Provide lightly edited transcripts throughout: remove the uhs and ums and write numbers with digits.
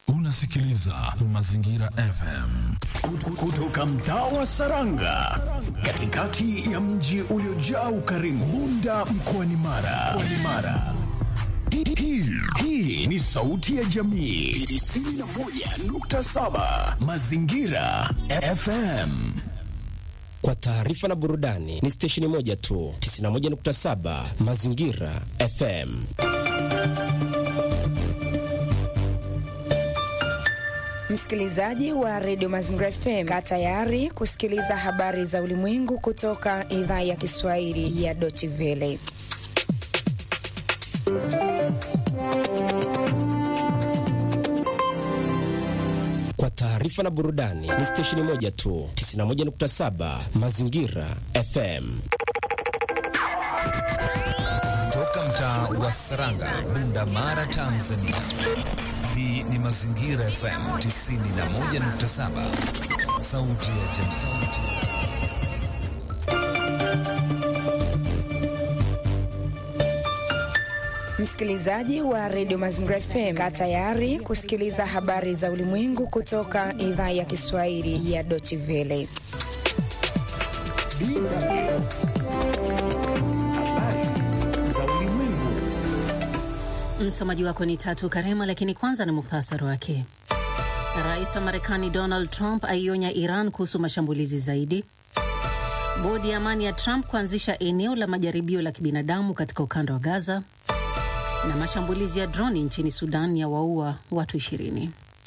Unasikiliza Mazingira FM. Kutoka mtaa wa Saranga, katikati ya mji uliojaa ukarimu, Bunda mkoani Mara. Hii ni sauti ya jamii 91.7 Mazingira FM. Kwa taarifa na burudani ni stesheni moja tu, 91.7 Mazingira FM. Msikilizaji wa Radio Mazingira FM, kaa tayari kusikiliza habari za ulimwengu kutoka idhaa ya Kiswahili ya Deutsche Welle. Kwa taarifa na burudani ni stesheni moja tu, 91.7 Mazingira FM. Toka mtaa wa Saranga, Bunda, Mara, Tanzania. Hii ni Mazingira FM 91.7, sauti ya jamii. Msikilizaji wa Radio Mazingira FM, kaa tayari kusikiliza habari za ulimwengu kutoka idhaa ya Kiswahili ya Deutsche Welle. Msomaji wako ni Tatu Karema, lakini kwanza ni muhtasari wake. Rais wa Marekani Donald Trump aionya Iran kuhusu mashambulizi zaidi. Bodi ya amani ya Trump kuanzisha eneo la majaribio la kibinadamu katika ukanda wa Gaza. Na mashambulizi ya droni nchini Sudan ya waua watu 20.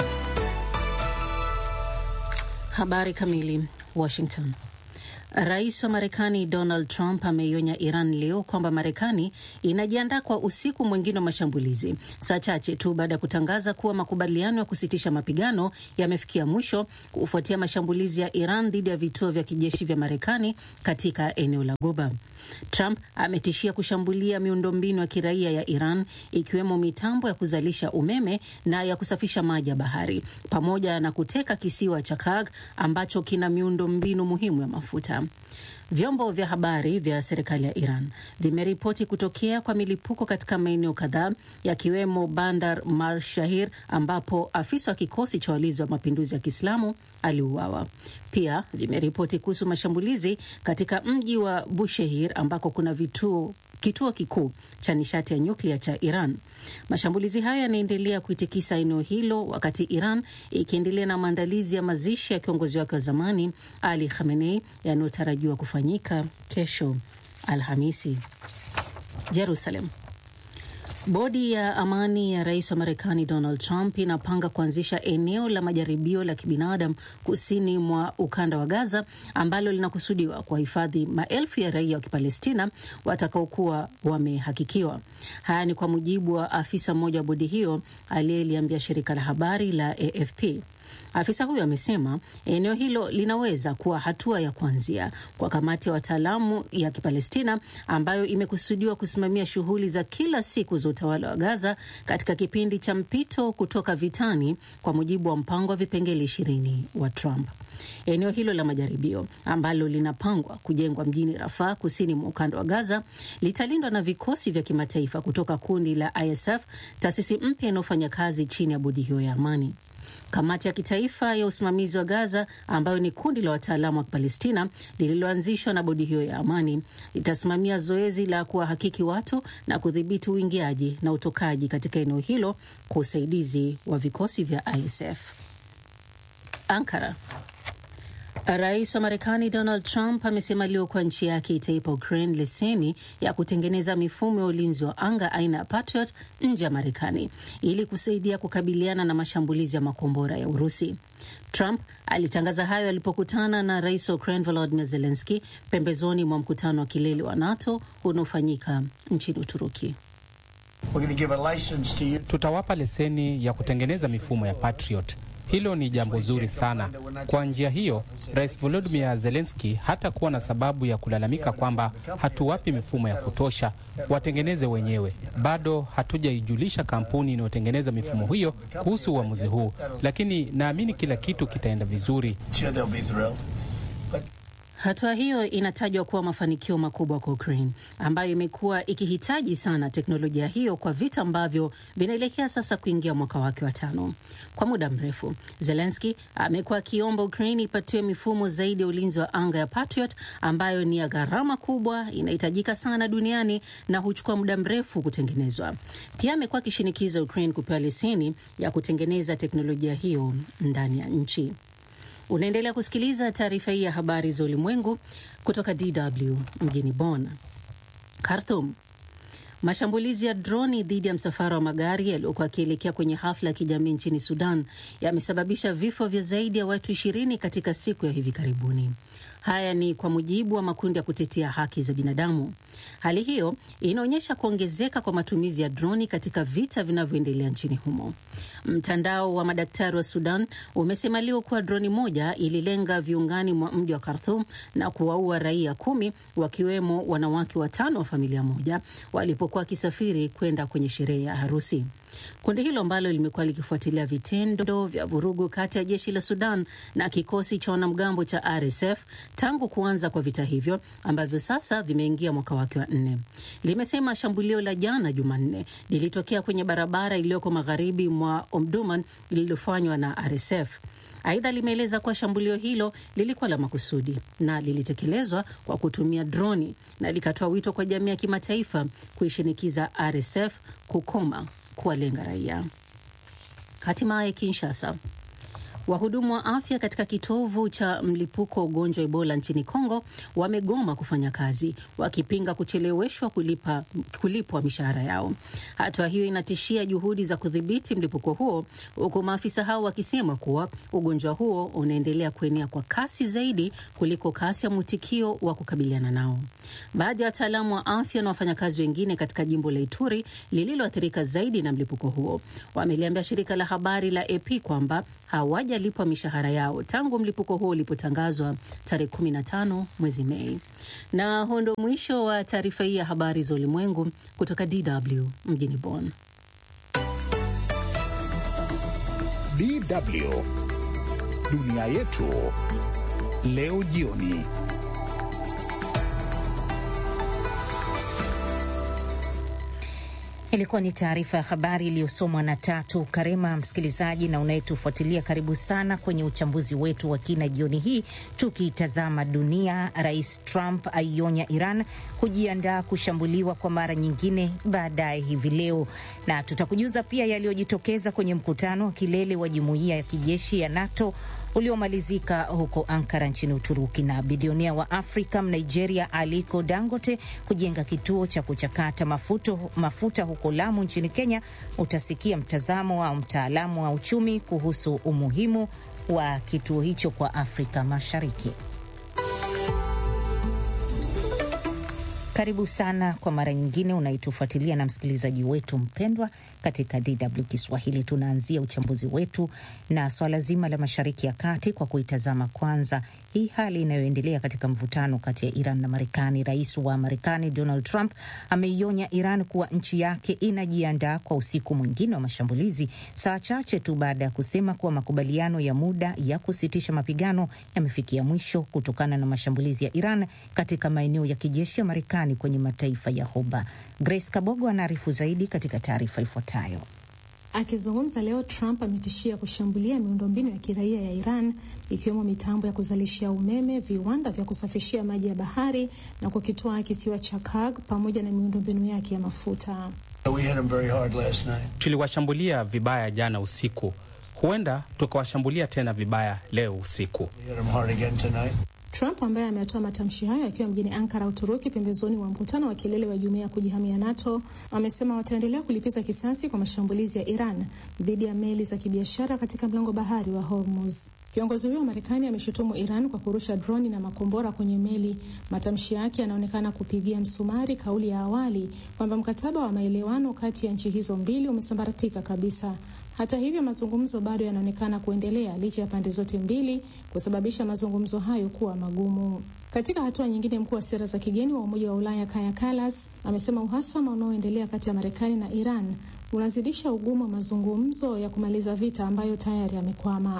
Habari kamili. Washington. Rais wa Marekani Donald Trump ameionya Iran leo kwamba Marekani inajiandaa kwa usiku mwingine wa mashambulizi, saa chache tu baada ya kutangaza kuwa makubaliano ya kusitisha mapigano yamefikia mwisho kufuatia mashambulizi ya Iran dhidi ya vituo vya kijeshi vya Marekani katika eneo la Ghuba. Trump ametishia kushambulia miundombinu ya kiraia ya Iran, ikiwemo mitambo ya kuzalisha umeme na ya kusafisha maji ya bahari, pamoja na kuteka kisiwa cha Karg ambacho kina miundombinu muhimu ya mafuta. Vyombo vya habari vya serikali ya Iran vimeripoti kutokea kwa milipuko katika maeneo kadhaa, yakiwemo Bandar Mar Shahir ambapo afisa wa kikosi cha walinzi wa mapinduzi ya Kiislamu aliuawa. Pia vimeripoti kuhusu mashambulizi katika mji wa Bushehr ambako kuna kituo kikuu cha nishati ya nyuklia cha Iran. Mashambulizi haya yanaendelea kuitikisa eneo hilo wakati Iran ikiendelea na maandalizi ya mazishi ya kiongozi wake wa zamani Ali Khamenei yanayotarajiwa kufanyika kesho Alhamisi. Jerusalem. Bodi ya amani ya rais wa Marekani Donald Trump inapanga kuanzisha eneo la majaribio la kibinadamu kusini mwa ukanda wa Gaza ambalo linakusudiwa kuhifadhi maelfu ya raia wa Kipalestina watakaokuwa wamehakikiwa. Haya ni kwa mujibu wa afisa mmoja wa bodi hiyo aliyeliambia shirika la habari la AFP. Afisa huyo amesema eneo hilo linaweza kuwa hatua ya kuanzia kwa kamati ya wataalamu ya Kipalestina ambayo imekusudiwa kusimamia shughuli za kila siku za utawala wa Gaza katika kipindi cha mpito kutoka vitani, kwa mujibu wa mpango wa vipengele 20 wa Trump. Eneo hilo la majaribio ambalo linapangwa kujengwa mjini Rafah kusini mwa ukanda wa Gaza litalindwa na vikosi vya kimataifa kutoka kundi la ISF, taasisi mpya inayofanya kazi chini ya bodi hiyo ya amani. Kamati ya kitaifa ya usimamizi wa Gaza, ambayo ni kundi la wataalamu wa Palestina lililoanzishwa na bodi hiyo ya amani, itasimamia zoezi la kuwahakiki watu na kudhibiti uingiaji na utokaji katika eneo hilo kwa usaidizi wa vikosi vya ISF. Ankara. Rais wa Marekani Donald Trump amesema leo kwa nchi yake itaipa Ukraine leseni ya kutengeneza mifumo ya ulinzi wa anga aina ya Patriot nje ya Marekani ili kusaidia kukabiliana na mashambulizi ya makombora ya Urusi. Trump alitangaza hayo alipokutana na rais wa Ukraine Volodymyr Zelensky pembezoni mwa mkutano wa kilele wa NATO unaofanyika nchini Uturuki. Tutawapa leseni ya kutengeneza mifumo ya Patriot. Hilo ni jambo zuri sana. Kwa njia hiyo, Rais Volodymyr Zelensky hatakuwa na sababu ya kulalamika kwamba hatuwapi mifumo ya kutosha, watengeneze wenyewe. Bado hatujaijulisha kampuni inayotengeneza mifumo hiyo kuhusu uamuzi huu, lakini naamini kila kitu kitaenda vizuri. Hatua hiyo inatajwa kuwa mafanikio makubwa kwa Ukraine, ambayo imekuwa ikihitaji sana teknolojia hiyo kwa vita ambavyo vinaelekea sasa kuingia mwaka wake wa 5. Kwa muda mrefu, Zelensky amekuwa akiomba Ukraine ipatiwe mifumo zaidi ya ulinzi wa anga ya Patriot, ambayo ni ya gharama kubwa, inahitajika sana duniani na huchukua muda mrefu kutengenezwa. Pia amekuwa akishinikiza Ukraine kupewa leseni ya kutengeneza teknolojia hiyo ndani ya nchi. Unaendelea kusikiliza taarifa hii ya habari za ulimwengu kutoka DW mjini Bonn. Khartoum. Mashambulizi ya droni dhidi ya msafara wa magari yaliyokuwa yakielekea kwenye hafla ya kijamii nchini Sudan yamesababisha vifo vya zaidi ya watu 20 katika siku ya hivi karibuni. Haya ni kwa mujibu wa makundi ya kutetea haki za binadamu. Hali hiyo inaonyesha kuongezeka kwa matumizi ya droni katika vita vinavyoendelea nchini humo. Mtandao wa madaktari wa Sudan umesema leo kuwa droni moja ililenga viungani mwa mji wa Khartoum na kuwaua raia 10, wakiwemo wanawake 5 wa familia moja walipokuwa wakisafiri kwenda kwenye sherehe ya harusi. Kundi hilo ambalo limekuwa likifuatilia vitendo vya vurugu kati ya jeshi la Sudan na kikosi cha wanamgambo cha RSF tangu kuanza kwa vita hivyo ambavyo sasa vimeingia mwaka wake wa 4. Limesema shambulio la jana Jumanne lilitokea kwenye barabara iliyoko magharibi mwa Omdurman lililofanywa na RSF. Aidha, limeeleza kuwa shambulio hilo lilikuwa la makusudi na lilitekelezwa kwa kutumia droni, na likatoa wito kwa jamii ya kimataifa kuishinikiza RSF kukoma kuwalenga raia. Hatimaye Kinshasa. Wahudumu wa afya katika kitovu cha mlipuko wa ugonjwa wa Ebola nchini Kongo wamegoma kufanya kazi, wakipinga kucheleweshwa kulipwa mishahara yao. Hatua hiyo inatishia juhudi za kudhibiti mlipuko huo, huku maafisa hao wakisema kuwa ugonjwa huo unaendelea kuenea kwa kasi zaidi kuliko kasi ya mwitikio wa kukabiliana nao. Baadhi ya wataalamu wa afya na wafanyakazi wengine katika jimbo la Ituri lililoathirika zaidi na mlipuko huo wameliambia shirika la habari la AP kwamba hawajalipwa mishahara yao tangu mlipuko huo ulipotangazwa tarehe 15 mwezi Mei. Na huo ndio mwisho wa taarifa hii ya habari za ulimwengu kutoka DW mjini Bonn. DW Dunia Yetu leo jioni. Ilikuwa ni taarifa ya habari iliyosomwa na Tatu Karema. Msikilizaji na unayetufuatilia, karibu sana kwenye uchambuzi wetu wa kina jioni hii, tukitazama dunia. Rais Trump aionya Iran kujiandaa kushambuliwa kwa mara nyingine baadaye hivi leo, na tutakujuza pia yaliyojitokeza kwenye mkutano wa kilele wa jumuiya ya kijeshi ya NATO uliomalizika huko Ankara nchini Uturuki, na bilionea wa Afrika Nigeria Aliko Dangote kujenga kituo cha kuchakata mafuta huko Lamu nchini Kenya. Utasikia mtazamo wa mtaalamu wa uchumi kuhusu umuhimu wa kituo hicho kwa Afrika Mashariki. Karibu sana kwa mara nyingine unaitufuatilia na msikilizaji wetu mpendwa katika DW Kiswahili. Tunaanzia uchambuzi wetu na swala zima la Mashariki ya Kati kwa kuitazama kwanza hii hali inayoendelea katika mvutano kati ya Iran na Marekani. Rais wa Marekani Donald Trump ameionya Iran kuwa nchi yake inajiandaa kwa usiku mwingine wa mashambulizi, saa chache tu baada ya kusema kuwa makubaliano ya muda ya kusitisha mapigano yamefikia mwisho kutokana na mashambulizi ya Iran katika maeneo ya kijeshi ya Marekani kwenye mataifa ya Ghuba. Grace Kabogo anaarifu zaidi katika taarifa ifuatayo. Akizungumza leo, Trump ametishia kushambulia miundombinu ya kiraia ya Iran, ikiwemo mitambo ya kuzalishia umeme, viwanda vya kusafishia maji ya bahari na kukitoa kisiwa cha Karg pamoja na miundombinu yake ya mafuta. Tuliwashambulia vibaya jana usiku. Huenda tukawashambulia tena vibaya leo usiku. Trump ambaye ametoa matamshi hayo akiwa mjini Ankara, Uturuki, pembezoni mwa mkutano wa kilele wa jumuiya ya kujihamia NATO, amesema wataendelea kulipiza kisasi kwa mashambulizi ya Iran dhidi ya meli za kibiashara katika mlango bahari wa Hormuz. Kiongozi huyo wa Marekani ameshutumu Iran kwa kurusha droni na makombora kwenye meli. Matamshi yake yanaonekana kupigia msumari kauli ya awali kwamba mkataba wa maelewano kati ya nchi hizo mbili umesambaratika kabisa. Hata hivyo, mazungumzo bado yanaonekana kuendelea licha ya pande zote mbili kusababisha mazungumzo hayo kuwa magumu. Katika hatua nyingine, mkuu wa sera za kigeni wa Umoja wa Ulaya Kaja Kallas amesema uhasama unaoendelea kati ya Marekani na Iran unazidisha ugumu wa mazungumzo ya kumaliza vita ambayo tayari yamekwama.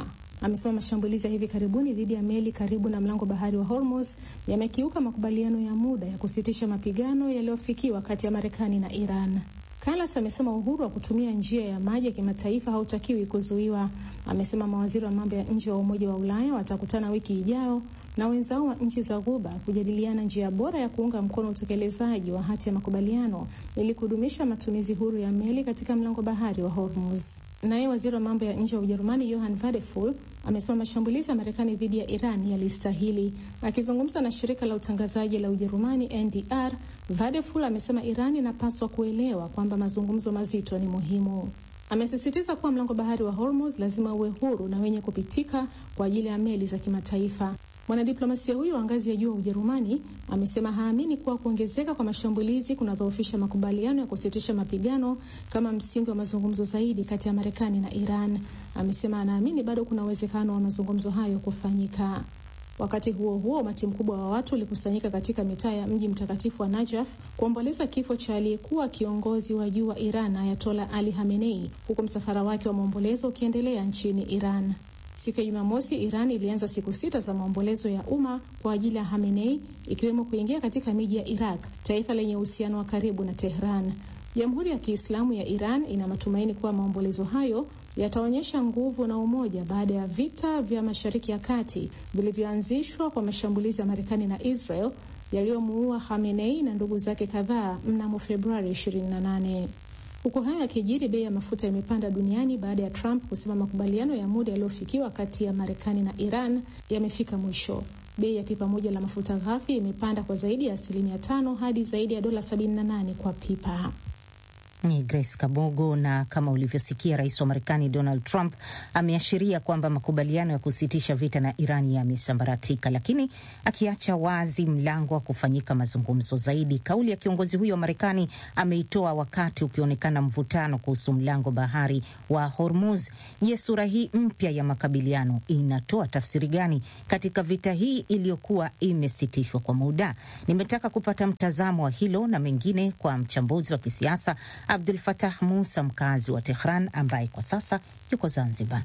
amesema mashambulizi ya hivi karibuni dhidi ya meli karibu na mlango bahari wa Hormuz yamekiuka makubaliano ya muda ya kusitisha mapigano yaliyofikiwa kati ya Marekani na Iran. Kallas amesema uhuru wa kutumia njia ya maji ya kimataifa hautakiwi kuzuiwa. Amesema mawaziri wa mambo ya nje wa Umoja wa Ulaya watakutana wiki ijayo na wenzao wa nchi za Ghuba kujadiliana njia bora ya kuunga mkono utekelezaji wa hati ya makubaliano ili kudumisha matumizi huru ya meli katika mlango bahari wa Hormuz. Naye waziri wa mambo ya nje wa Ujerumani Johann Vadeful amesema mashambulizi ya Marekani dhidi ya Iran yalistahili. Akizungumza na shirika la utangazaji la Ujerumani NDR, Vadeful amesema Iran inapaswa kuelewa kwamba mazungumzo mazito ni muhimu. Amesisitiza kuwa mlango bahari wa Hormuz lazima uwe huru na wenye kupitika kwa ajili ya meli za kimataifa. Mwanadiplomasia huyo wa ngazi ya juu wa Ujerumani amesema haamini kuwa kuongezeka kwa mashambulizi kunadhoofisha makubaliano ya kusitisha mapigano kama msingi wa mazungumzo zaidi kati ya Marekani na Iran. Amesema anaamini bado kuna uwezekano wa mazungumzo hayo kufanyika. Wakati huo huo, umati mkubwa wa watu ulikusanyika katika mitaa ya mji mtakatifu wa Najaf kuomboleza kifo cha aliyekuwa kiongozi wa juu wa Iran Ayatollah Ali Khamenei, huku msafara wake wa maombolezo ukiendelea nchini Iran. Siku ya Jumamosi, Iran ilianza siku 6 za maombolezo ya umma kwa ajili ya Khamenei, ikiwemo kuingia katika miji ya Iraq, taifa lenye uhusiano wa karibu na Tehran. Jamhuri ya Kiislamu ya Iran ina matumaini kuwa maombolezo hayo yataonyesha nguvu na umoja baada ya vita vya Mashariki ya Kati vilivyoanzishwa kwa mashambulizi ya Marekani na Israel yaliyomuua Khamenei na ndugu zake kadhaa mnamo Februari 28. Huko haya yakijiri, bei ya mafuta imepanda duniani baada ya Trump kusema makubaliano ya muda yaliyofikiwa kati ya Marekani na Iran yamefika mwisho. Bei ya pipa moja la mafuta ghafi imepanda kwa zaidi ya 5% hadi zaidi ya $78 kwa pipa. Ni Grace Kabogo. Na kama ulivyosikia, rais wa Marekani Donald Trump ameashiria kwamba makubaliano ya kusitisha vita na Irani yamesambaratika, lakini akiacha wazi mlango wa kufanyika mazungumzo zaidi. Kauli ya kiongozi huyo wa Marekani ameitoa wakati ukionekana mvutano kuhusu mlango bahari wa Hormuz. Je, sura hii mpya ya makabiliano inatoa tafsiri gani katika vita hii iliyokuwa imesitishwa kwa muda? Nimetaka kupata mtazamo wa hilo na mengine kwa mchambuzi wa kisiasa Abdul Fattah Musa, mkazi wa Tehran, ambaye kwa sasa yuko Zanzibar.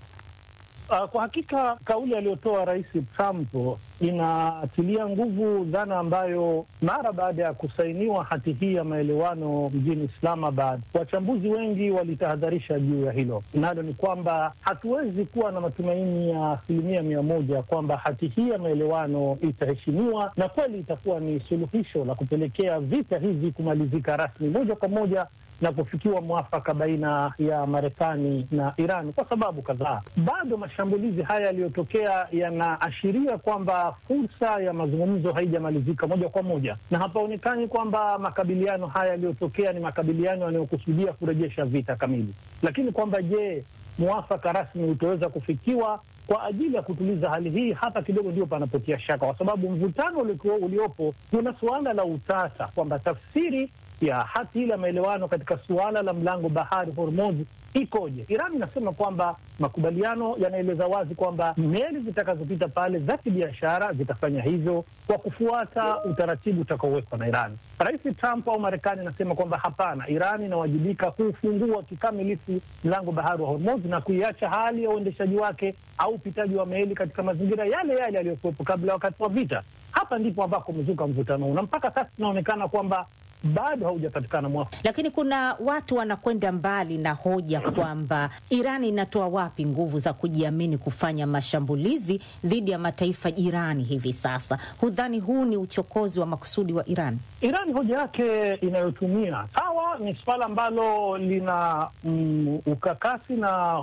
Kwa hakika kauli aliyotoa Rais Trump inatilia nguvu dhana ambayo mara baada ya kusainiwa hati hii ya maelewano mjini Islamabad, wachambuzi wengi walitahadharisha juu ya hilo. Nalo ni kwamba hatuwezi kuwa na matumaini ya 100% kwamba hati hii ya maelewano itaheshimiwa na kweli itakuwa ni suluhisho la kupelekea vita hivi kumalizika rasmi moja kwa moja na kufikiwa mwafaka baina ya Marekani na Iran kwa sababu kadhaa. Bado mashambulizi haya yaliyotokea yanaashiria kwamba fursa ya mazungumzo haijamalizika moja kwa moja, na hapaonekani kwamba makabiliano haya yaliyotokea ni makabiliano yanayokusudia kurejesha vita kamili. Lakini kwamba je, mwafaka rasmi utaweza kufikiwa kwa ajili ya kutuliza hali hii, hapa kidogo ndio panapotia shaka, kwa sababu mvutano uliopo kuna suala la utata kwamba tafsiri ya hati ile ya maelewano katika suala la mlango bahari Hormuz ikoje. Iran inasema kwamba makubaliano yanaeleza wazi kwamba meli zitakazopita pale za kibiashara zitafanya hivyo kwa kufuata utaratibu utakaowekwa na Iran. Rais Trump au Marekani anasema kwamba hapana, Iran inawajibika kufungua kikamilifu mlango bahari wa Hormuz na kuiacha hali ya uendeshaji wake au upitaji wa meli katika mazingira yale yale yaliyokuwepo kabla wakati wa vita. Hapa ndipo ambako umezuka mvutano, na mpaka sasa inaonekana kwamba bado haujapatikana mwafaka. Lakini kuna watu wanakwenda mbali na hoja kwamba Iran inatoa wapi nguvu za kujiamini kufanya mashambulizi dhidi ya mataifa jirani hivi sasa? Hudhani huu ni uchokozi wa makusudi wa Iran? Iran hoja yake inayotumia sawa ni swala ambalo lina ukakasi na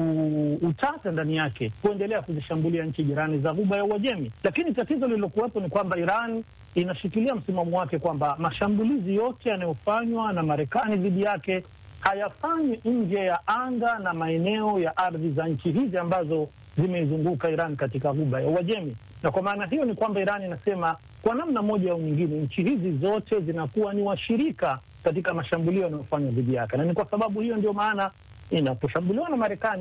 utata ndani yake kuendelea kuzishambulia nchi jirani za Ghuba ya Uajemi. Lakini tatizo lililokuwepo ni kwamba Iran inashikilia msimamo wake kwamba mashambulizi yote yanayofanywa na Marekani dhidi yake hayafanywi nje ya anga na maeneo ya ardhi za nchi hizi ambazo zimeizunguka Iran katika Ghuba ya Uajemi. Na kwa maana hiyo ni kwamba Iran inasema kwa namna moja au nyingine nchi hizi zote zinakuwa ni washirika katika mashambulio yanayofanywa dhidi yake, na ni kwa sababu hiyo ndio maana inaposhambuliwa na Marekani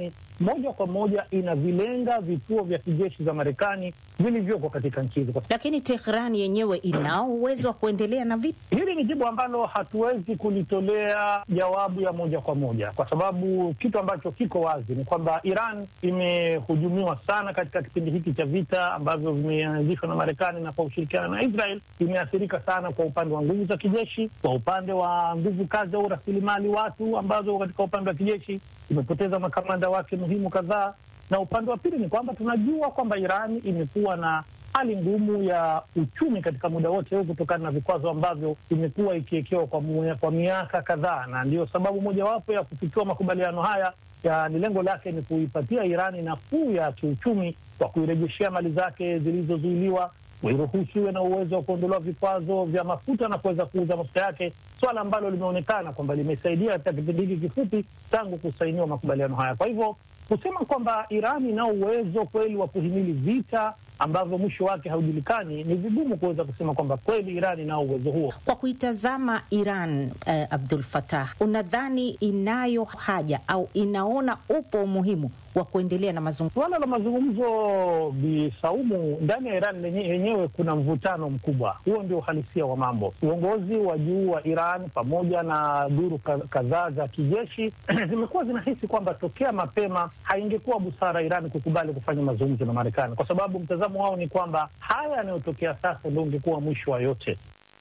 moja kwa moja inavilenga vituo vya kijeshi za Marekani vilivyoko katika nchi hizo. Lakini Tehran yenyewe inao uwezo wa kuendelea na vita? Hili ni jibu ambalo hatuwezi kulitolea jawabu ya moja kwa moja, kwa sababu kitu ambacho kiko wazi ni kwamba Iran imehujumiwa sana katika kipindi hiki cha vita ambavyo vimeanzishwa na Marekani na kwa ushirikiano na Israel. Imeathirika sana kwa upande wa nguvu za kijeshi, kwa upande wa nguvu kazi au rasilimali watu ambazo katika upande wa kijeshi imepoteza makamanda wake muhimu kadhaa, na upande wa pili ni kwamba tunajua kwamba Iran imekuwa na hali ngumu ya uchumi katika muda wote huu kutokana na vikwazo ambavyo imekuwa ikiwekewa kwa miaka kadhaa, na ndio sababu mojawapo ya kufikiwa makubaliano haya ni lengo lake ni kuipatia Irani nafuu ya kiuchumi kwa kuirejeshea mali zake zilizozuiliwa, kuiruhusu iwe na uwezo wa kuondolewa vikwazo vya mafuta na kuweza kuuza mafuta yake, swala ambalo limeonekana kwamba limesaidia katika kipindi hiki kifupi tangu kusainiwa makubaliano haya. Kwa hivyo kusema kwamba Irani ina uwezo kweli wa kuhimili vita ambavyo mwisho wake haujulikani, ni vigumu kuweza kusema kwamba kweli Iran ina uwezo huo. Kwa kuitazama Iran, Abdul Fattah, unadhani inayo haja au inaona upo umuhimu wa kuendelea na mazungumzo? Swala la mazungumzo, Bi Saumu, ndani ya Iran yenyewe kuna mvutano mkubwa. Huo ndio uhalisia wa mambo. Uongozi wa juu wa Iran pamoja na duru kadhaa za kijeshi zimekuwa zinahisi kwamba tokea mapema haingekuwa busara Iran kukubali kufanya mazungumzo na Marekani, kwa sababu mtazamo wao ni kwamba haya yanayotokea sasa ndio ungekuwa mwisho wa yote.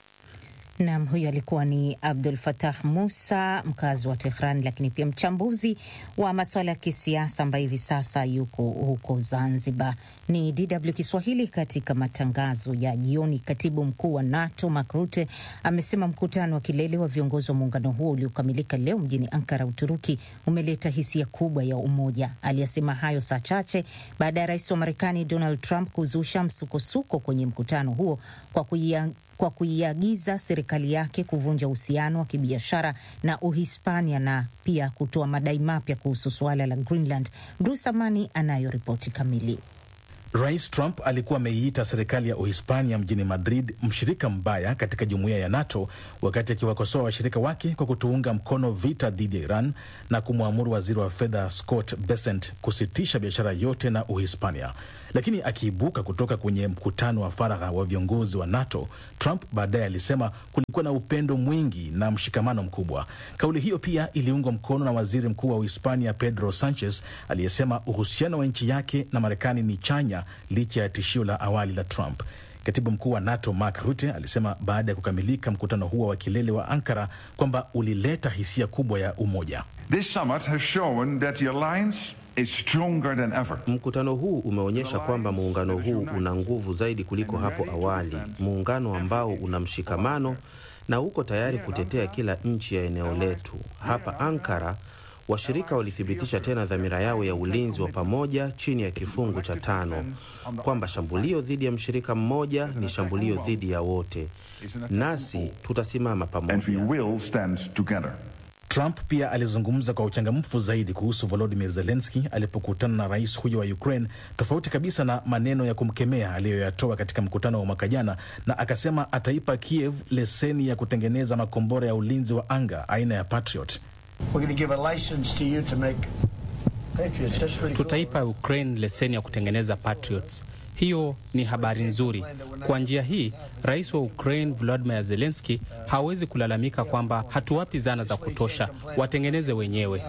Naam, huyu alikuwa ni Abdul Fattah Musa, mkazi wa Tehran, lakini pia mchambuzi wa masuala ya kisiasa ambaye hivi sasa yuko huko Zanzibar. Ni DW Kiswahili katika matangazo ya jioni. Katibu mkuu wa NATO Mark Rutte amesema mkutano wa kilele wa viongozi wa muungano huo uliokamilika leo mjini Ankara, Uturuki, umeleta hisia kubwa ya umoja. Aliyasema hayo saa chache baada ya rais wa Marekani Donald Trump kuzusha msukosuko kwenye mkutano huo kwa kuiagiza serikali yake kuvunja uhusiano wa kibiashara na Uhispania na pia kutoa madai mapya kuhusu suala la Greenland. Bruce Amani anayo ripoti kamili. Rais Trump alikuwa ameiita serikali ya Uhispania mjini Madrid mshirika mbaya katika jumuiya ya NATO wakati akiwakosoa washirika wake kwa kutuunga mkono vita dhidi ya Iran na kumwamuru waziri wa fedha Scott Bessent kusitisha biashara yote na Uhispania. Lakini akiibuka kutoka kwenye mkutano wa faragha wa viongozi wa NATO, Trump baadaye alisema kulikuwa na upendo mwingi na mshikamano mkubwa. Kauli hiyo pia iliungwa mkono na waziri mkuu wa Uhispania Pedro Sanchez aliyesema uhusiano wa nchi yake na Marekani ni chanya licha ya tishio la awali la Trump. Katibu mkuu wa NATO Mark Rutte alisema baada ya kukamilika mkutano huo wa kilele wa Ankara kwamba ulileta hisia kubwa ya umoja. This summit has shown that the alliance is stronger than ever. Mkutano huu umeonyesha kwamba muungano huu una nguvu zaidi kuliko hapo awali, muungano ambao una mshikamano na uko tayari kutetea kila nchi ya eneo letu. Hapa Ankara, washirika walithibitisha tena dhamira yao ya ulinzi wa pamoja chini ya kifungu cha 5 kwamba shambulio dhidi ya mshirika mmoja ni shambulio dhidi ya wote, nasi tutasimama pamoja. Trump pia alizungumza kwa uchangamfu zaidi kuhusu Volodymyr Zelensky alipokutana na rais huyo wa Ukraine, tofauti kabisa na maneno ya kumkemea aliyoyatoa katika mkutano wa mwaka jana, na akasema ataipa Kiev leseni ya kutengeneza makombora ya ulinzi wa anga aina ya Patriot. Tutaipa Ukraine leseni ya kutengeneza Patriots. Hiyo ni habari nzuri. Kwa njia hii, rais wa Ukraine Volodymyr Zelensky hawezi kulalamika kwamba hatuwapi zana za kutosha, watengeneze wenyewe.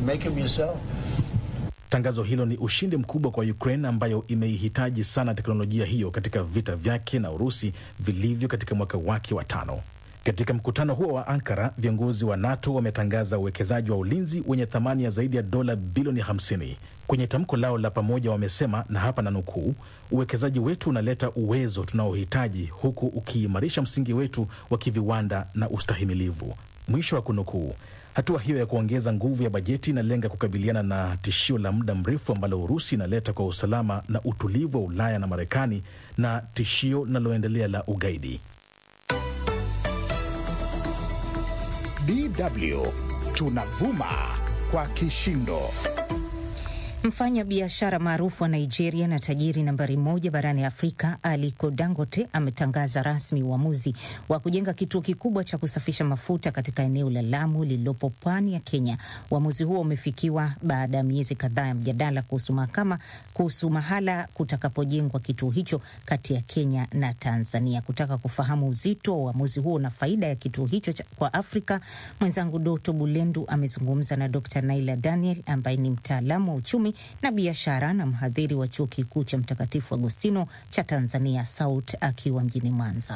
Tangazo hilo ni ushindi mkubwa kwa Ukraine ambayo imeihitaji sana teknolojia hiyo katika vita vyake na Urusi vilivyo katika mwaka wake wa 5. Katika mkutano huo wa Ankara, viongozi wa NATO wametangaza uwekezaji wa ulinzi wenye thamani ya zaidi ya dola bilioni 50. Kwenye tamko lao la pamoja wamesema, na hapa na nukuu, uwekezaji wetu unaleta uwezo tunaohitaji huku ukiimarisha msingi wetu wa kiviwanda na ustahimilivu. Mwisho wa kunukuu. Hatua hiyo ya kuongeza nguvu ya bajeti inalenga kukabiliana na tishio la muda mrefu ambalo Urusi inaleta kwa usalama na utulivu wa Ulaya na Marekani na tishio linaloendelea la ugaidi. DW tunavuma kwa kishindo. Mfanya biashara maarufu wa Nigeria na tajiri nambari 1 barani Afrika Aliko Dangote ametangaza rasmi uamuzi wa kujenga kituo kikubwa cha kusafisha mafuta katika eneo la Lamu lililopo pwani ya Kenya. Uamuzi huo umefikiwa baada ya miezi kadhaa ya mjadala kuhusu mahala kutakapojengwa kituo hicho kati ya Kenya na Tanzania. Kutaka kufahamu uzito wa uamuzi huo na faida ya kituo hicho kwa Afrika, mwenzangu Doto Bulendu amezungumza na Dr. Naila Daniel ambaye ni mtaalamu wa uchumi na biashara na mhadhiri wa Chuo Kikuu cha Mtakatifu Agostino cha Tanzania SAUT akiwa mjini Mwanza.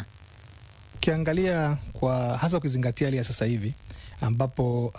Ukiangalia kwa hasa ukizingatia hali ya sasa hivi ambapo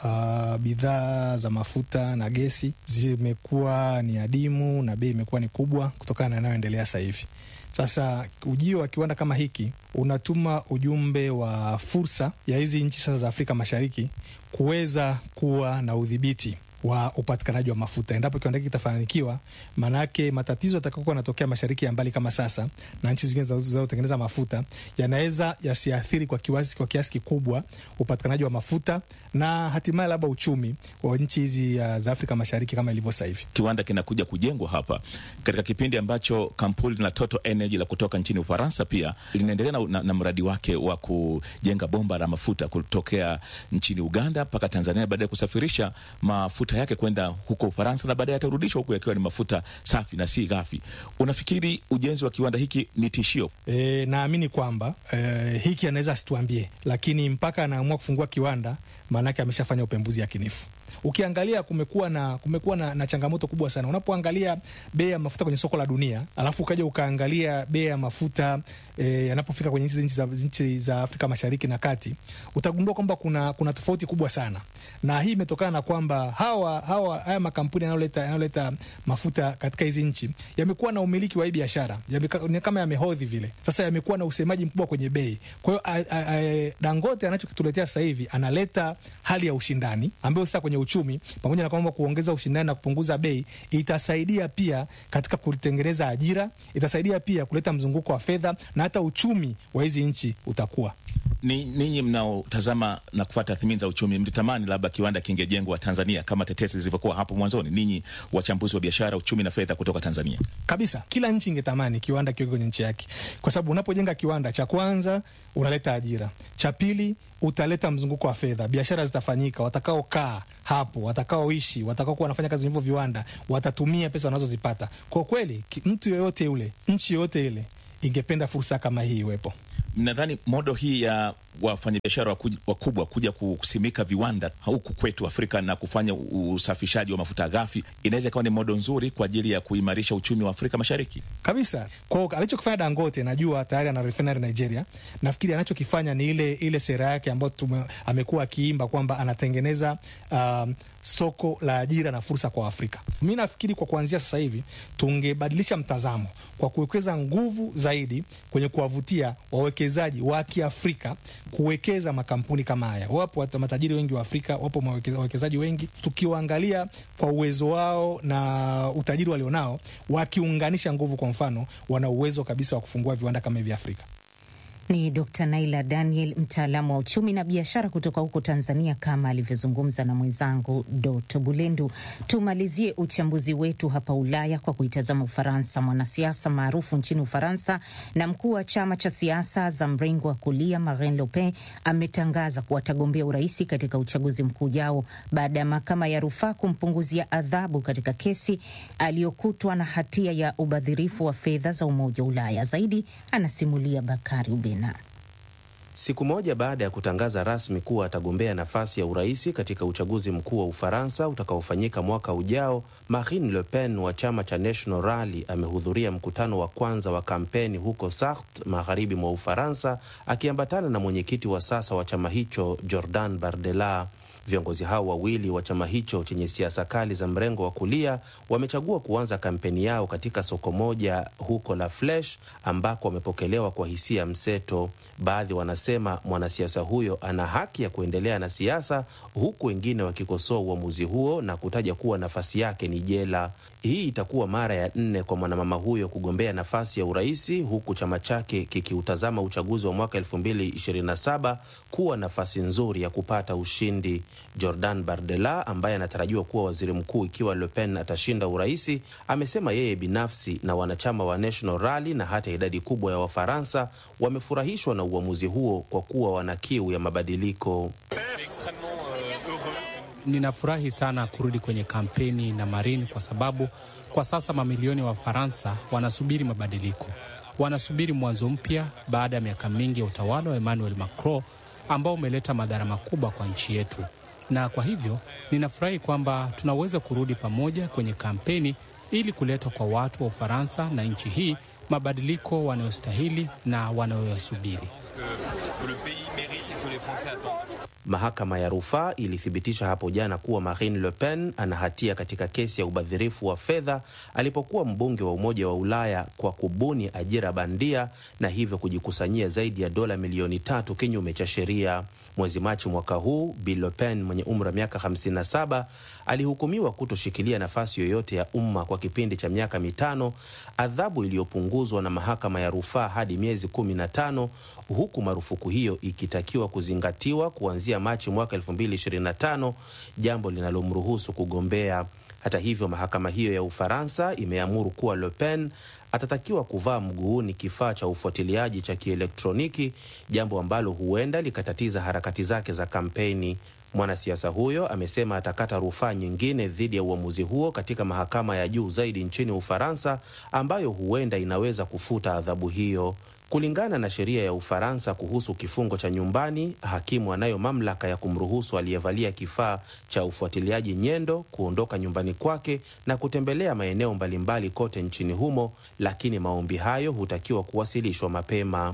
bidhaa za mafuta na gesi zimekuwa ni adimu na bei imekuwa ni kubwa kutokana na yanayoendelea sasa hivi. Sasa ujio wa kiwanda kama hiki unatuma ujumbe wa fursa ya hizi nchi sasa za Afrika Mashariki kuweza kuwa na udhibiti wa upatikanaji wa mafuta. Endapo kiwanda hiki kitafanikiwa, manake matatizo yatakayokuwa yanatokea mashariki ya mbali kama sasa na nchi zingine zinazotengeneza mafuta yanaweza yasiathiri kwa kiasi kikubwa upatikanaji wa mafuta na hatimaye labda uchumi wa nchi hizi za Afrika Mashariki kama ilivyo sasa hivi. Kiwanda kinakuja kujengwa hapa katika kipindi ambacho kampuni la Total Energy la kutoka nchini Ufaransa pia linaendelea na mradi wake wa kujenga bomba la mafuta kutokea nchini Uganda mpaka Tanzania, baada ya kusafirisha mafuta yake kwenda huko Ufaransa na baadaye atarudishwa huko yakiwa ni mafuta safi na si ghafi. Unafikiri ujenzi wa kiwanda hiki ni tishio? Naamini kwamba hiki anaweza asituambie, lakini mpaka anaamua kufungua kiwanda maanake ameshafanya upembuzi yakinifu. Ukiangalia kumekuwa na changamoto kubwa sana. Unapoangalia bei ya mafuta kwenye soko la dunia, alafu ukaja ukaangalia bei ya mafuta yanapofika kwenye nchi za Afrika Mashariki na Kati, utagundua kwamba kuna tofauti kubwa sana. Na hii imetokana na kwamba haya makampuni yanayoleta mafuta katika hizi nchi yamekuwa na umiliki wa hii biashara, kama yamehodhi vile. Sasa yamekuwa na usemaji mkubwa kwenye bei. Kwa hiyo Dangote anachokituletea sasa hivi analeta hali ya ushindani ambayo sasa kwenye uchumi, pamoja na kwamba kuongeza ushindani na kupunguza bei, itasaidia pia katika kutengeneza ajira, itasaidia pia kuleta mzunguko wa fedha na hata uchumi wa hizi nchi utakuwa. Ninyi mnaotazama na kufuata tathmini za uchumi, mlitamani labda kiwanda kingejengwa Tanzania kama tetesi zilivyokuwa hapo mwanzoni? Ninyi wachambuzi wa biashara, uchumi na fedha kutoka Tanzania. Kabisa, kila nchi ingetamani kiwanda kiwe kwenye nchi yake, kwa sababu unapojenga kiwanda, cha kwanza unaleta ajira, cha pili utaleta mzunguko wa fedha, biashara zitafanyika, watakaokaa hapo, watakaoishi, watakaokuwa wanafanya kazi hivyo viwanda watatumia pesa wanazozipata. Kwa kweli mtu yoyote yule, nchi yoyote ile ingependa fursa kama hii iwepo. Nadhani modo hii ya wafanyabiashara wakubwa kuja kusimika viwanda huku kwetu Afrika na kufanya usafishaji wa mafuta ghafi inaweza kuwa ni modo nzuri kwa ajili ya kuimarisha uchumi wa Afrika Mashariki. Kabisa. Kwa alichokifanya Dangote, najua tayari ana refinery Nigeria. Nafikiri anachokifanya ni ile sera yake ambayo amekuwa akiimba kwamba anatengeneza soko la ajira na fursa kwa Afrika. Mimi nafikiri kwa kuanzia sasa hivi tungebadilisha mtazamo kwa kuwekeza nguvu zaidi kwenye kuwavutia wawekezaji wa Kiafrika kuwekeza makampuni kama haya. Wapo matajiri wengi wa Afrika, wapo wawekezaji wengi. Tukiwaangalia kwa uwezo wao na utajiri walionao, wakiunganisha nguvu, kwa mfano, wana uwezo kabisa wa kufungua viwanda kama hivi Afrika. Ni Dr. Naila Daniel, mtaalamu wa uchumi na biashara kutoka huko Tanzania, kama alivyozungumza na mwenzangu Doto Bulendu. Tumalizie uchambuzi wetu hapa Ulaya kwa kuitazama Ufaransa. Mwanasiasa maarufu nchini Ufaransa na mkuu wa chama cha siasa za mrengo wa kulia Marine Le Pen ametangaza kuwa atagombea urais katika uchaguzi mkuu ujao baada ya mahakama ya rufaa kumpunguzia adhabu katika kesi aliyokutwa na hatia ya ubadhirifu wa fedha za Umoja wa Ulaya. Zaidi anasimulia Bakari Ubena. Siku moja baada ya kutangaza rasmi kuwa atagombea nafasi ya uraisi katika uchaguzi mkuu wa Ufaransa utakaofanyika mwaka ujao, Marine Le Pen wa chama cha National Rally amehudhuria mkutano wa kwanza wa kampeni huko Sarthe, magharibi mwa Ufaransa, akiambatana na mwenyekiti wa sasa wa chama hicho Jordan Bardella. Viongozi hao wawili wa chama hicho chenye siasa kali za mrengo wa kulia wamechagua kuanza kampeni yao katika soko moja huko La Flèche, ambako wamepokelewa kwa hisia mseto. Baadhi wanasema mwanasiasa huyo ana haki ya kuendelea na siasa, huku wengine wakikosoa uamuzi huo na kutaja kuwa nafasi yake ni jela. Hii itakuwa mara ya 4 kwa mwanamama huyo kugombea nafasi ya uraisi, huku chama chake kikiutazama uchaguzi wa mwaka 2027 kuwa nafasi nzuri ya kupata ushindi. Jordan Bardella ambaye anatarajiwa kuwa waziri mkuu ikiwa Le Pen atashinda uraisi, amesema yeye binafsi na wanachama wa National Rally na hata idadi kubwa ya Wafaransa wamefurahishwa na uamuzi huo kwa kuwa wana kiu ya mabadiliko. Ninafurahi sana kurudi kwenye kampeni na Marine kwa sababu kwa sasa mamilioni wa Faransa wanasubiri mabadiliko. Wanasubiri mwanzo mpya baada ya miaka mingi ya utawala wa Emmanuel Macron ambao umeleta madhara makubwa kwa nchi yetu. Na kwa hivyo ninafurahi kwamba tunaweza kurudi pamoja kwenye kampeni ili kuleta kwa watu wa Ufaransa na nchi hii mabadiliko wanayostahili na wanayoyasubiri. Mahakama ya rufaa ilithibitisha hapo jana kuwa Marine Le Pen ana hatia katika kesi ya ubadhirifu wa fedha alipokuwa mbunge wa Umoja wa Ulaya kwa kubuni ajira bandia na hivyo kujikusanyia zaidi ya dola milioni 3 kinyume cha sheria. Mwezi Machi mwaka huu, Bi Le Pen mwenye umri wa miaka 57 alihukumiwa kutoshikilia nafasi yoyote ya umma kwa kipindi cha miaka 5, adhabu iliyopunguzwa na mahakama ya rufaa hadi miezi 15, huku marufuku hiyo ikitakiwa kuzingatiwa kuanzia Machi mwaka 2025, jambo linalomruhusu kugombea. Hata hivyo, mahakama hiyo ya Ufaransa imeamuru kuwa Le Pen atatakiwa kuvaa mguuni kifaa cha ufuatiliaji cha kielektroniki, jambo ambalo huenda likatatiza harakati zake za kampeni. Mwanasiasa huyo amesema atakata rufaa nyingine dhidi ya uamuzi huo katika mahakama ya juu zaidi nchini Ufaransa, ambayo huenda inaweza kufuta adhabu hiyo. Kulingana na sheria ya Ufaransa kuhusu kifungo cha nyumbani, hakimu anayo mamlaka ya kumruhusu aliyevalia kifaa cha ufuatiliaji nyendo kuondoka nyumbani kwake na kutembelea maeneo mbalimbali kote nchini humo, lakini maombi hayo hutakiwa kuwasilishwa mapema.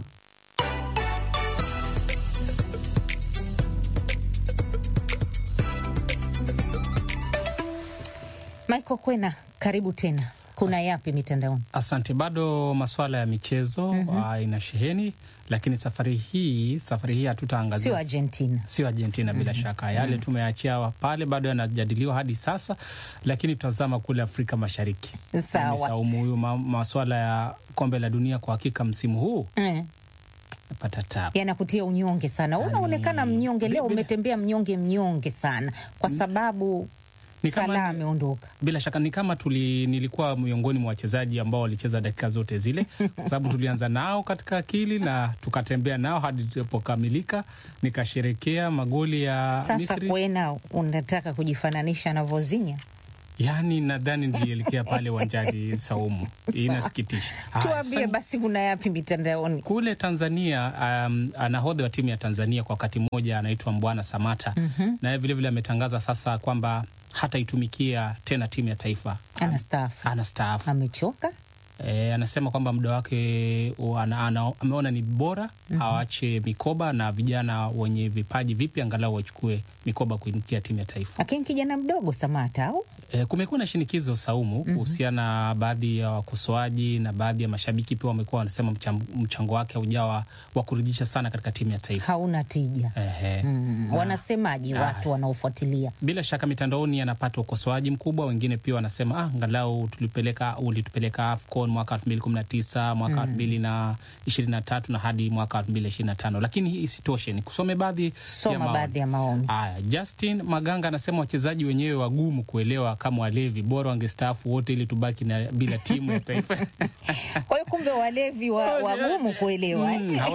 Michael Kwena, karibu tena. Kuna yapi mitandaoni? Asante. Bado masuala ya michezo ina sheheni, lakini safari hii hatutaangazia sio Argentina bila shaka. Yale tumeachia pale bado yanajadiliwa hadi sasa, lakini tutazama kule Afrika Mashariki. Sawa. Saumu huyu masuala ya kombe la dunia kwa hakika msimu huu yanakutia unyonge sana. Unaonekana mnyonge leo, umetembea mnyonge sana kwa sababu Salah ameondoka. Bila shaka ni kama nilikuwa miongoni mwa wachezaji ambao walicheza dakika zote zile kwa sababu tulianza nao katika akili na tukatembea nao hadi tulipokamilika, nikasherekea magoli ya Misri. Sasa Kwena, unataka kujifananisha na Vozinha? Yaani nadhani nilielekea pale uwanjani. Saumu, inasikitisha. Tuambie basi kuna yapi mitandaoni? Kule Tanzania, nahodha wa timu ya Tanzania kwa wakati mmoja anaitwa Mbwana Samata. Na vile vile ametangaza sasa kwamba hataitumikia tena timu ya taifa. Anastaafu. Amechoka? Anasema kwamba muda wake ameona ni bora awache mikoba na vijana wenye vipaji vipi angalau wachukue mikoba kuingia timu ya taifa. Lakini kijana mdogo Samata au? Kumekuwa na shinikizo Saumu kuhusiana na baadhi ya wakosoaji na baadhi ya mashabiki pia wamekuwa wanasema mchango wake haujawa wa kuridhisha sana katika timu ya taifa. Hauna tija. Wanasemaje watu wanaofuatilia? Bila shaka mitandaoni anapata ukosoaji mkubwa, wengine pia wanasema angalau ulitupeleka AFCON mwaka 2019, mwaka 2023 na hadi mwaka 2025. Lakini hii isitoshe, ni kusome baadhi ya maoni. Justin Maganga anasema wachezaji wenyewe wagumu kuelewa kama walevi, bora wangestaafu wote ili tubaki bila timu ya taifa. Kwa hiyo kumbe walevi wagumu kuelewa.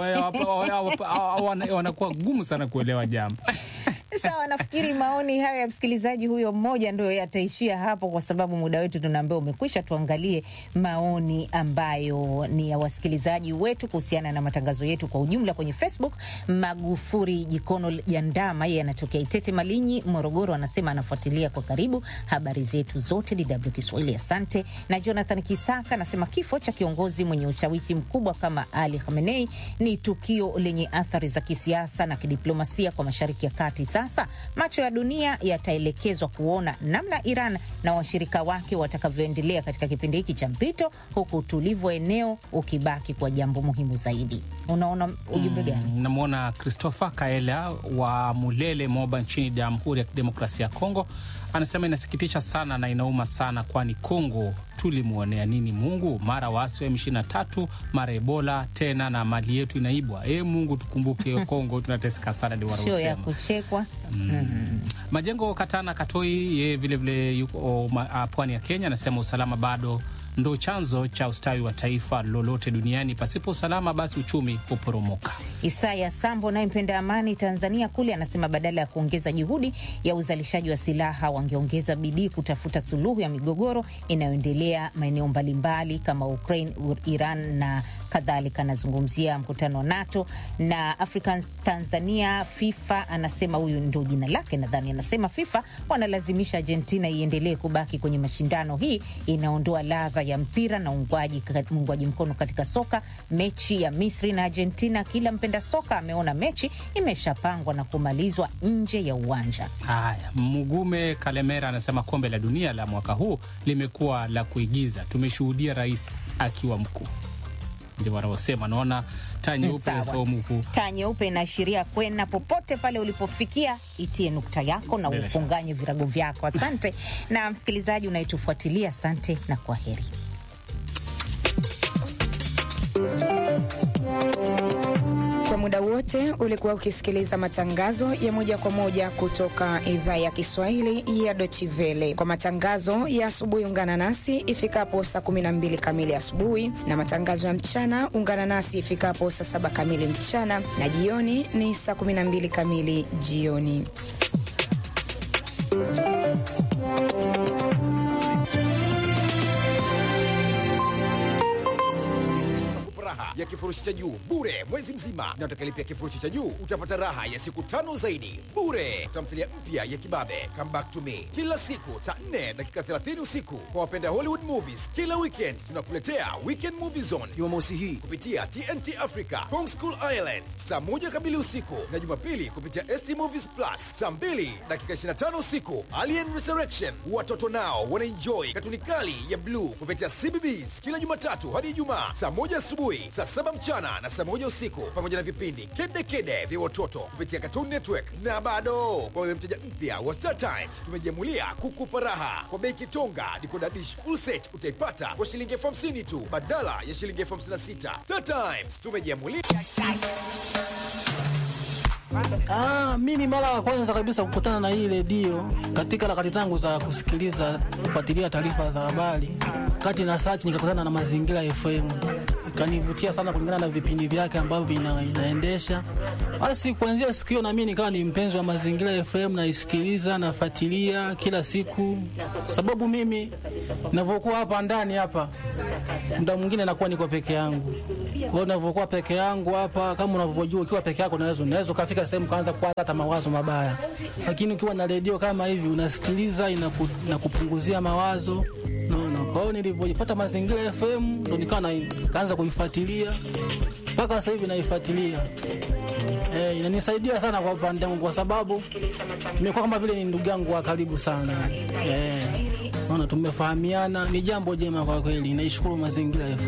Wanakuwa gumu sana kuelewa jambo. Sawa, nafikiri maoni hayo ya msikilizaji huyo mmoja ndio yataishia hapo kwa sababu muda wetu tunaambia umekwisha. Tuangalie maoni ambayo ni ya wasikilizaji wetu kuhusiana na matangazo yetu kwa ujumla kwenye Facebook. Magufuri Jikono Jandama, yeye anatokea Itete Malinyi, Morogoro, anasema anafuatilia kwa karibu habari zetu zote DW Kiswahili, asante. Na Jonathan Kisaka anasema kifo cha kiongozi mwenye ushawishi mkubwa kama Ali Khamenei ni tukio lenye athari za kisiasa na kidiplomasia kwa Mashariki ya Kati. Sasa macho ya dunia yataelekezwa kuona namna Iran na washirika wake watakavyoendelea katika kipindi hiki cha mpito, huku utulivu eneo ukibaki kwa jambo muhimu zaidi. Unaona ujumbe gani? Namuona Christopher Kaela wa Mulele Moba nchini Jamhuri ya Demokrasia ya Kongo, anasema inasikitisha sana na inauma sana, kwani Kongo tulimuonea nini Mungu? Mara waasi wa M23, mara Ebola, tena na mali yetu inaibwa. Mungu tukumbuke Kongo tunateseka sana, ndio wanasema. Sio ya kuchekwa. Majengo Katana Katoi ye vile vile yuko pwani ya Kenya, anasema usalama bado ndo chanzo cha ustawi wa taifa lolote duniani. Pasipo usalama basi uchumi uporomoka. Isaya Sambo naye mpenda amani Tanzania kule anasema badala ya kuongeza juhudi ya uzalishaji wa silaha wangeongeza bidii kutafuta suluhu ya migogoro inayoendelea maeneo mbalimbali kama Ukraine, Iran na kadhalika. Anazungumzia mkutano wa NATO na African Tanzania. FIFA anasema, huyu ndio jina lake nadhani, anasema FIFA wanalazimisha Argentina iendelee kubaki kwenye mashindano. Hii inaondoa ladha ya mpira na uungwaji mkono katika soka. Mechi ya Misri na Argentina, kila mpenda soka ameona mechi imeshapangwa na kumalizwa nje ya uwanja. Haya, Mugume Kalemera anasema kombe la dunia la mwaka huu limekuwa la kuigiza. Tumeshuhudia rais akiwa mkuu. Ndio wanaosema, naona taa nyeupe somuku. Taa nyeupe inaashiria kwenda popote pale ulipofikia, itie nukta yako na ufunganye virago vyako. Asante. Na msikilizaji unayetufuatilia, asante na kwaheri. Kwa muda wote ulikuwa ukisikiliza matangazo ya moja kwa moja kutoka idhaa ya Kiswahili ya Deutsche Welle. Kwa matangazo ya asubuhi ungana nasi ifikapo saa 12 kamili asubuhi, na matangazo ya mchana ungana nasi ifikapo saa 7 kamili mchana, na jioni ni saa 12 kamili jioni. Ya kifurushi cha juu bure mwezi mzima, na utakalipia kifurushi cha juu utapata raha ya siku 5 zaidi bure. Tamthilia mpya ya Kibabe Come Back to Me kila siku saa 4:30 usiku. Kwa wapenda Hollywood movies, kila weekend tunakuletea Weekend Movie Zone Jumamosi hii kupitia TNT Africa Kong School Island saa 1 kamili usiku, na Jumapili kupitia ST Movies Plus saa 2:25 usiku. Alien Resurrection, watoto nao wanaenjoy katuni kali ya Blue kupitia CBBS kila Jumatatu hadi Ijumaa saa 1 asubuhi, saa 7 mchana na saa 1 usiku, pamoja na vipindi kede vya watoto kupitia Cartoon Network. Na bado kwa wewe mteja mpya wa Star Times, tumejiamulia kukupa raha kwa bei kitonga. Decoder dish full set utaipata kwa shilingi 50 tu badala ya shilingi 56. Star Times tumejiamulia. Mimi mara ya kwanza kabisa kukutana na hii redio katika harakati zangu za kufuatilia taarifa za habari, kati na search nikakutana na Mazingira FM. Kanivutia sana kulingana na vipindi vyake ambavyo inaendesha. Basi kuanzia siku hiyo na mimi nikawa ni mpenzi wa Mazingira FM, naisikiliza, nafuatilia kila siku. Sababu mimi ninavyokuwa hapa ndani hapa, muda mwingine nakuwa niko peke yangu. Kwa hiyo ninavyokuwa peke yangu hapa, kama unavyojua, ukiwa peke yako unaweza kufika sehemu kaanza kupata hata mawazo mabaya. Lakini ukiwa na redio kama hivi unasikiliza, inakupunguzia mawazo. No. Kwa hiyo nilipopata Mazingira FM ndo nikaanza kuifuatilia mpaka sasa hivi naifuatilia. Inanisaidia sana kwa upande wangu, kwa sababu nimekuwa kama vile ni ndugu yangu wa karibu sana. Naona tumefahamiana, ni jambo jema kwa kweli. Naishukuru Mazingira FM.